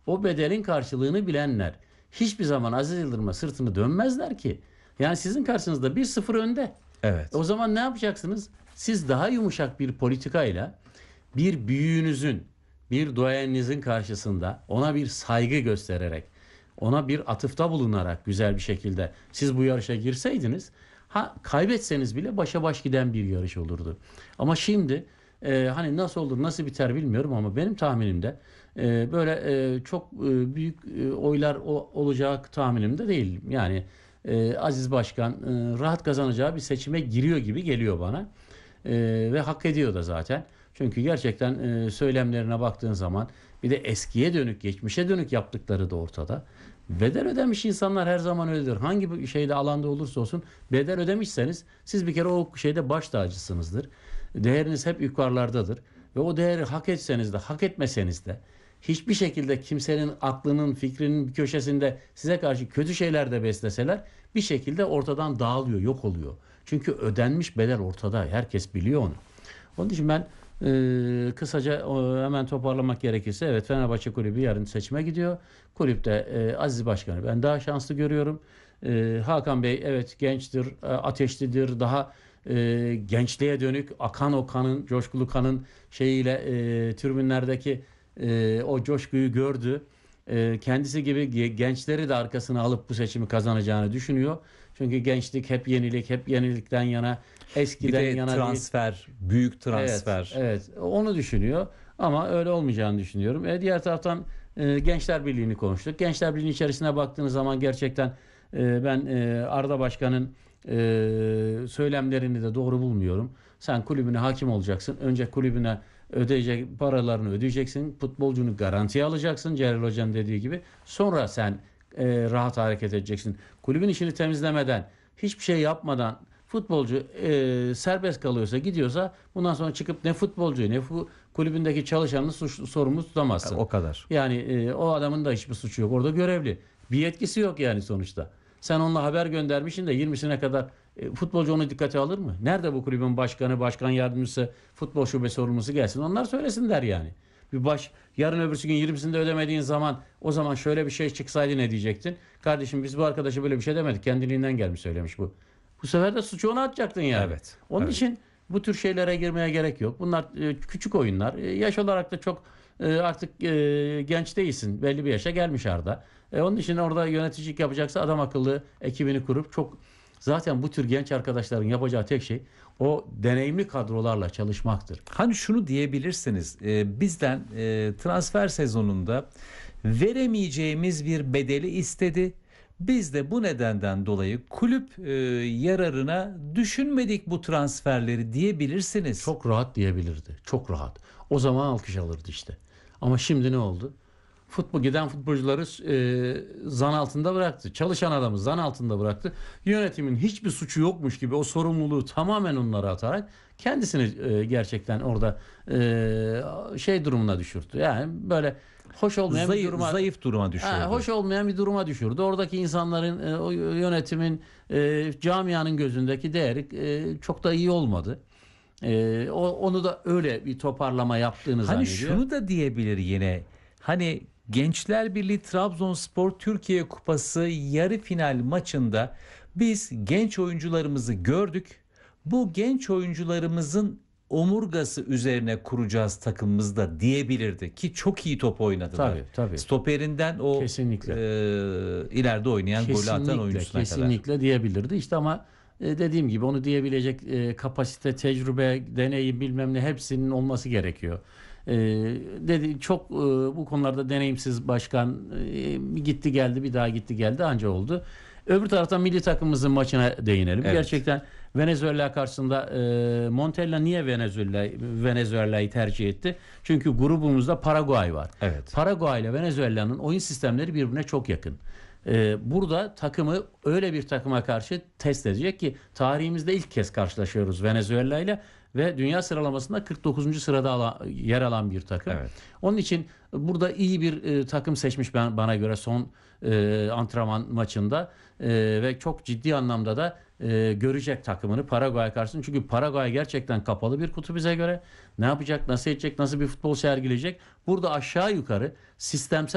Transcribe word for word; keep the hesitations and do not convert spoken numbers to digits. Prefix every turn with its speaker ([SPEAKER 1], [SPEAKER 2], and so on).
[SPEAKER 1] o bedelin karşılığını bilenler hiçbir zaman Aziz Yıldırım'a sırtını dönmezler ki. Yani sizin karşınızda bir sıfır önde.
[SPEAKER 2] Evet.
[SPEAKER 1] O zaman ne yapacaksınız? Siz daha yumuşak bir politikayla bir büyüğünüzün, bir duayeninizin karşısında ona bir saygı göstererek, ona bir atıfta bulunarak güzel bir şekilde siz bu yarışa girseydiniz, ha kaybetseniz bile başa baş giden bir yarış olurdu. Ama şimdi e, hani nasıl olur, nasıl biter bilmiyorum ama benim tahminimde e, böyle e, çok e, büyük e, oylar o, olacak tahminimde değil. Yani e, Aziz Başkan e, rahat kazanacağı bir seçime giriyor gibi geliyor bana. E, ve hak ediyor da zaten. Çünkü gerçekten e, söylemlerine baktığın zaman bir de eskiye dönük, geçmişe dönük yaptıkları da ortada. Bedel ödemiş insanlar her zaman öyledir. Hangi bir şeyde alanda olursa olsun bedel ödemişseniz siz bir kere o şeyde baş tacısınızdır. Değeriniz hep yukarılardadır. Ve o değeri hak etseniz de hak etmeseniz de hiçbir şekilde kimsenin aklının, fikrinin bir köşesinde size karşı kötü şeyler de besleseler bir şekilde ortadan dağılıyor, yok oluyor. Çünkü ödenmiş bedel ortada. Herkes biliyor onu. Onun için ben e, kısaca o, hemen toparlamak gerekirse evet, Fenerbahçe Kulübü yarın seçime gidiyor. Kulüpte e, Aziz Başkan'ı ben daha şanslı görüyorum. E, Hakan Bey evet gençtir, e, ateşlidir, daha e, gençliğe dönük akan o kanın, coşkulu kanın şeyiyle e, tribünlerdeki e, o coşkuyu gördü. E, kendisi gibi gençleri de arkasına alıp bu seçimi kazanacağını düşünüyor. Çünkü gençlik hep yenilik, hep yenilikten yana, eskiden
[SPEAKER 2] bir de
[SPEAKER 1] yana
[SPEAKER 2] transfer, bir... büyük transfer.
[SPEAKER 1] Evet, evet, onu düşünüyor ama öyle olmayacağını düşünüyorum. E, diğer taraftan e, Gençler Birliği'ni konuştuk. Gençler Birliği içerisine baktığınız zaman gerçekten e, ben e, Arda Başkan'ın e, söylemlerini de doğru bulmuyorum. Sen kulübüne hakim olacaksın. Önce kulübüne ödeyecek paralarını ödeyeceksin. Futbolcunu garantiye alacaksın. Celal Hoca'nın dediği gibi. Sonra sen e, rahat hareket edeceksin. Kulübün işini temizlemeden, hiçbir şey yapmadan futbolcu e, serbest kalıyorsa, gidiyorsa bundan sonra çıkıp ne futbolcuyu ne fu- kulübündeki çalışanını suç, sorumlu tutamazsın.
[SPEAKER 2] O kadar.
[SPEAKER 1] Yani e, o adamın da hiçbir suçu yok. Orada görevli. Bir yetkisi yok yani sonuçta. Sen onunla haber göndermişsin de yirmisine kadar e, futbolcu onu dikkate alır mı? Nerede bu kulübün başkanı, başkan yardımcısı, futbol şube sorumlusu gelsin. Onlar söylesinler yani. Bir baş yarın öbürsü gün yirmisinde ödemediğin zaman o zaman şöyle bir şey çıksaydı ne diyecektin? Kardeşim biz bu arkadaşa böyle bir şey demedik. Kendiliğinden gelmiş söylemiş bu. Bu sefer de suçu ona atacaktın yani.
[SPEAKER 2] Evet.
[SPEAKER 1] Onun
[SPEAKER 2] evet.
[SPEAKER 1] için bu tür şeylere girmeye gerek yok. Bunlar e, küçük oyunlar. E, yaş olarak da çok e, artık e, genç değilsin. Belli bir yaşa gelmiş Arda. E, onun için orada yöneticilik yapacaksa adam akıllı ekibini kurup çok zaten bu tür genç arkadaşların yapacağı tek şey o deneyimli kadrolarla çalışmaktır.
[SPEAKER 2] Hani şunu diyebilirsiniz. E, bizden e, transfer sezonunda veremeyeceğimiz bir bedeli istedi. Biz de bu nedenden dolayı kulüp e, yararına düşünmedik bu transferleri diyebilirsiniz.
[SPEAKER 1] Çok rahat diyebilirdi. Çok rahat. O zaman alkış alırdı işte. Ama şimdi ne oldu? Futbol giden futbolcuları e, zan altında bıraktı. Çalışan adamı zan altında bıraktı. Yönetimin hiçbir suçu yokmuş gibi o sorumluluğu tamamen onlara atarak kendisini e, gerçekten orada e, şey durumuna düşürdü. Yani böyle hoş olmayan
[SPEAKER 2] zayıf,
[SPEAKER 1] bir duruma
[SPEAKER 2] zayıf duruma düşürdü.
[SPEAKER 1] Ha, hoş olmayan bir duruma düşürdü. Oradaki insanların, e, o yönetimin, e, camianın gözündeki değeri e, çok da iyi olmadı. E, o, onu da öyle bir toparlama yaptığını
[SPEAKER 2] Hani
[SPEAKER 1] zannediyor.
[SPEAKER 2] şunu da diyebilir yine. Hani Gençler Birliği Trabzonspor Türkiye Kupası yarı final maçında biz genç oyuncularımızı gördük. Bu genç oyuncularımızın omurgası üzerine kuracağız takımımızda diyebilirdi ki çok iyi top oynadılar.
[SPEAKER 1] Tabii, tabii.
[SPEAKER 2] Stoperinden o
[SPEAKER 1] Kesinlikle.
[SPEAKER 2] e, ileride oynayan, golü atan oyuncusuna
[SPEAKER 1] kesinlikle,
[SPEAKER 2] kadar.
[SPEAKER 1] kesinlikle diyebilirdi. İşte ama e, dediğim gibi onu diyebilecek e, kapasite, tecrübe, deneyim bilmem ne hepsinin olması gerekiyor. E, dedi çok e, bu konularda deneyimsiz başkan e, gitti geldi bir daha gitti geldi anca oldu. Öbür taraftan milli takımımızın maçına değinelim.
[SPEAKER 2] Evet.
[SPEAKER 1] Gerçekten Venezuela karşısında e, Montella niye Venezuela Venezuela'yı tercih etti? Çünkü grubumuzda Paraguay var.
[SPEAKER 2] Evet.
[SPEAKER 1] Paraguay ile Venezuela'nın oyun sistemleri birbirine çok yakın. Ee, burada takımı öyle bir takıma karşı test edecek ki tarihimizde ilk kez karşılaşıyoruz Venezuela ile ve dünya sıralamasında kırk dokuzuncu sırada ala, yer alan bir takım.
[SPEAKER 2] Evet.
[SPEAKER 1] Onun için burada iyi bir e, takım seçmiş ben, bana göre son e, antrenman maçında e, ve çok ciddi anlamda da e, görecek takımını Paraguay karşısında. Çünkü Paraguay gerçekten kapalı bir kutu bize göre. Ne yapacak, nasıl edecek, nasıl bir futbol sergileyecek? Burada aşağı yukarı sistemsel